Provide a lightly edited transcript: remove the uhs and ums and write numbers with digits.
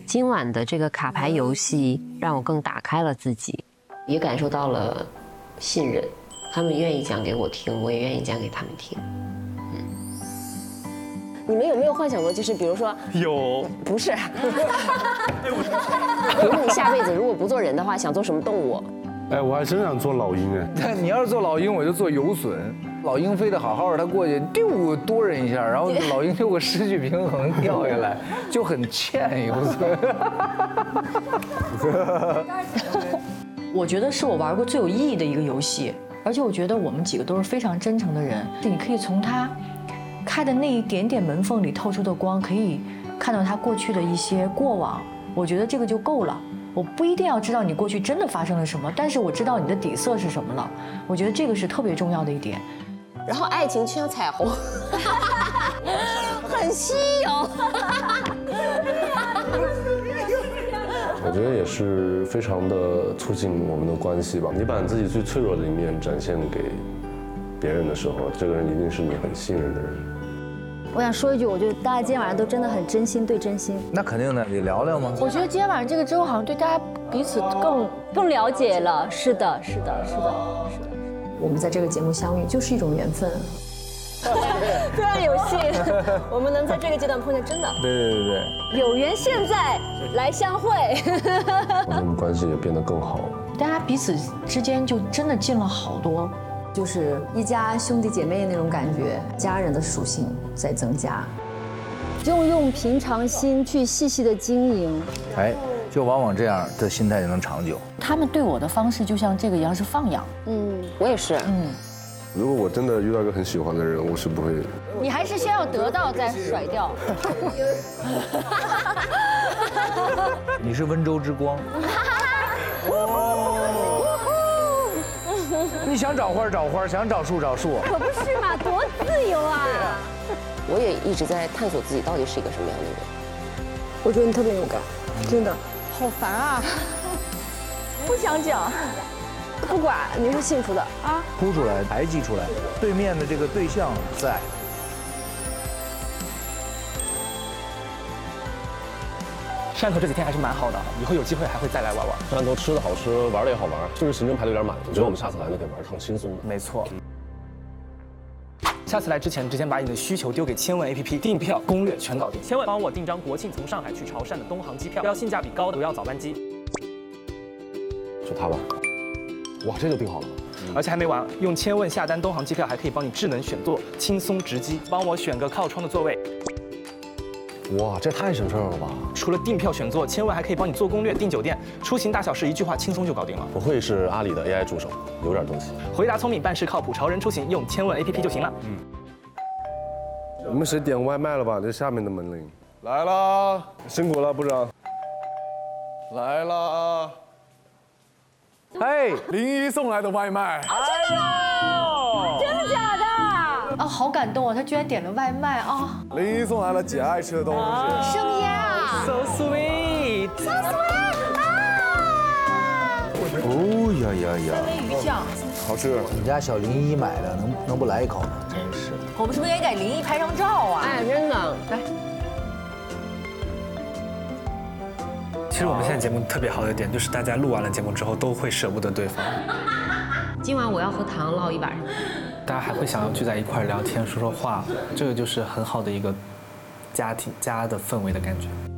今晚的这个卡牌游戏让我更打开了自己，也感受到了信任。他们愿意讲给我听，我也愿意讲给他们听。 你们有没有幻想过，就是比如说有， 不是，比如你下辈子如果不做人的话，想做什么动物？ 哎，我还真想做老鹰哎。 但你要是做老鹰，我就做游隼。老鹰飞得好好的，它过去丢多人一下，然后老鹰就会失去平衡掉下来，就很欠游隼。 我觉得是我玩过最有意义的一个游戏，而且我觉得我们几个都是非常真诚的人，你可以从他开的那一点点门缝里透出的光，可以看到他过去的一些过往，我觉得这个就够了。我不一定要知道你过去真的发生了什么，但是我知道你的底色是什么了，我觉得这个是特别重要的一点。 然后爱情就像彩虹，很稀有。 我觉得也是非常的促进我们的关系吧。你把你自己最脆弱的一面展现给别人的时候，这个人一定是你很信任的人。 我想说一句，我觉得大家今天晚上都真的很真心对真心。 那肯定的，你聊聊吗？ 我觉得今天晚上这个之后，好像对大家彼此更了解了。是的，是的，是的，是的。 我们在这个节目相遇就是一种缘分。 非常有幸，我们能在这个阶段碰见，真的。 对， 有缘现在来相会。 我们关系也变得更好。 大家彼此之间就真的近了好多。 就是一家兄弟姐妹那种感觉，家人的属性在增加，就用平常心去细细的经营， 哎，就往往这样的心态就能长久。 他们对我的方式就像这个一样，是放养。 我也是。 如果我真的遇到一个很喜欢的人，我是不会。 你还是先要得到再甩掉。 你是温州之光。你想找花找花，想找树找树， 可不是嘛，多自由啊！ 我也一直在探索自己到底是一个什么样的人。 我觉得你特别勇敢，真的。好烦啊！不想讲。 不管你是幸福的啊， 哭出来，排挤出来，对面的这个对象在。 汕头这几天还是蛮好的，以后有机会还会再来玩玩。 汕头吃的好吃，玩的也好玩，就是行程排的有点满。我觉得我们下次来就可以玩趟轻松的。 没错。下次来之前，直接把你的需求丢给千问 APP， 订票攻略全搞定。千问帮我订张国庆从上海去潮汕的东航机票，要性价比高的，不要早班机。 就他吧。哇，这就订好了。 而且还没完，用千问下单东航机票，还可以帮你智能选座，轻松直击，帮我选个靠窗的座位。 哇，这太省事儿了吧！ 除了订票选座，千问还可以帮你做攻略、订酒店，出行大小事一句话轻松就搞定了。 不愧是阿里的 AI 助手，有点东西。 回答聪明，办事靠谱，潮人出行用千问 APP 就行了。 你们谁点外卖了吧？这下面的门铃。来啦，辛苦了，部长。来啦。 哎， 林一送来的外卖。 哎呦， 真的假的？ 啊，好感动啊！他居然点了外卖啊！ 林一送来了姐爱吃的东西。 生腌啊 ，so sweet， ，so sweet 啊！ 哦呀呀呀， 三文鱼酱， 好吃。 你家小林一买的，能不来一口吗？真是。 我们是不是也给林一拍张照啊？ 哎，真的。来。 其实我们现在节目特别好的点，就是大家录完了节目之后都会舍不得对方。 今晚我要和唐唠一晚上。 大家还会想要聚在一块聊天、说说话，这个就是很好的一个家庭家的氛围的感觉。